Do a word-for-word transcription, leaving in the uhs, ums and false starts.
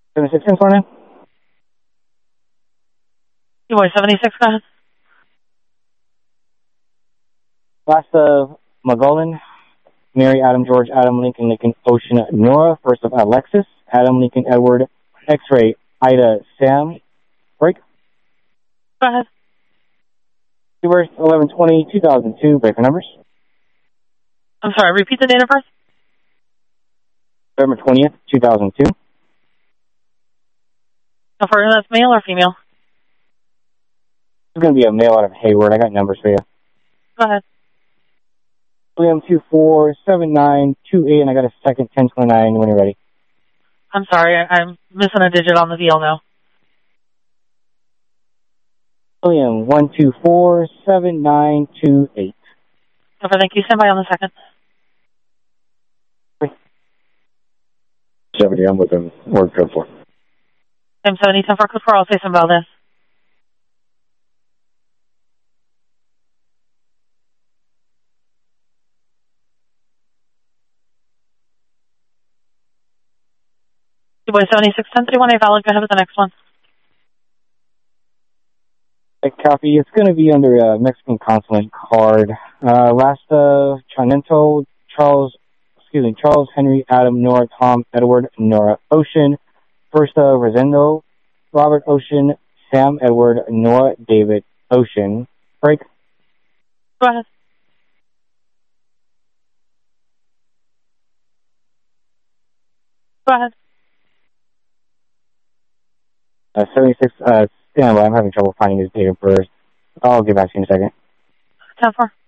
seventy-six ten four nine. Boy seventy-six, go ahead. Last of Mogollon, Mary, Adam, George, Adam, Lincoln, Lincoln, Ocean, Nora. First of Alexis, Adam, Lincoln, Edward, X-Ray, Ida, Sam. Break. Go ahead. Keywords eleven twenty two thousand two. Breaker numbers. I'm sorry, repeat the date of birth? November twentieth, two thousand two. Confirm that's male or female? It's going to be a male out of Hayward. I got numbers for you. Go ahead. William two four seven nine two eight, and I got a second ten twenty-nine when you're ready. I'm sorry, I'm missing a digit on the V L now. William one two four seven nine two eight. Okay, thank you. Stand by on the second. seventy, I'm with him. Word code four. M seventy ten four code four, I'll say some about this. Boy seventy-six ten thirty-one, A valid. Go ahead with the next one. A copy. It's going to be under a Mexican consulate card. Uh, last of Chanento, Charles, excuse me, Charles, Henry, Adam, Nora, Tom, Edward, Nora, Ocean. First of Rosendo, Robert, Ocean, Sam, Edward, Nora, David, Ocean. Break. Go ahead. Go ahead. Uh, seventy-six, uh, stand by. I'm having trouble finding his date of birth. I'll get back to you in a second. ten four.